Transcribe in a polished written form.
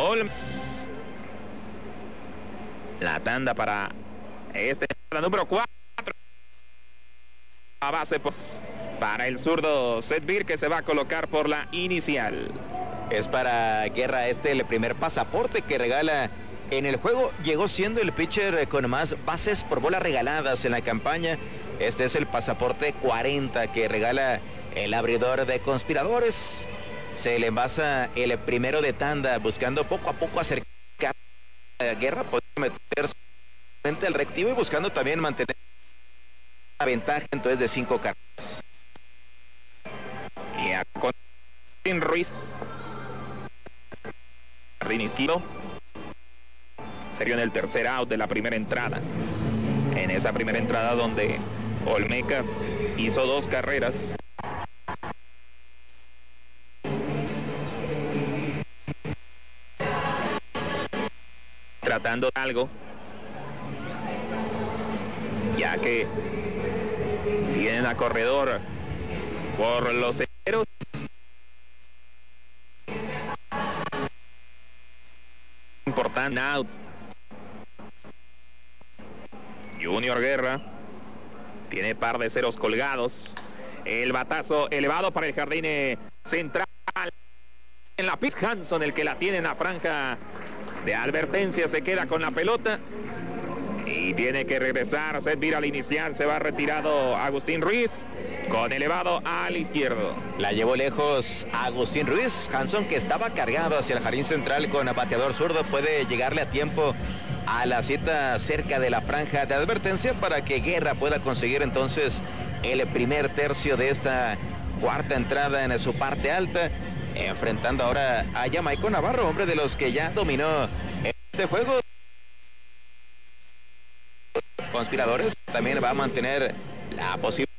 La tanda para número 4. A base para el zurdo Sedbir, que se va a colocar por la inicial. Es para Guerra el primer pasaporte que regala en el juego. Llegó siendo el pitcher con más bases por bolas regaladas en la campaña. Este es el pasaporte 40 que regala el abridor de Conspiradores. Se le envasa el primero de tanda, buscando poco a poco acercar a Guerra, poder meterse al reactivo y buscando también mantener la ventaja entonces de 5 carreras. Y a Ruiz, jardín izquierdo, sería en el tercer out de la primera entrada. En esa primera entrada donde Olmecas hizo 2 carreras. Tratando algo, ya que tienen a corredor por los Ceros. Importante out. Junior Guerra tiene par de ceros colgados. El batazo elevado para el jardín central. En la pitch, Hanson, el que la tiene en la franja de advertencia, se queda con la pelota y tiene que regresar. Sedbir al inicial, se va retirado Agustín Ruiz con elevado al izquierdo. La llevó lejos Agustín Ruiz. Hanson, que estaba cargado hacia el jardín central con bateador zurdo, puede llegarle a tiempo a la cita cerca de la franja de advertencia para que Guerra pueda conseguir entonces el primer tercio de esta cuarta entrada en su parte alta, enfrentando ahora a Jamaico Navarro, hombre de los que ya dominó este juego. Conspiradores también va a mantener la posibilidad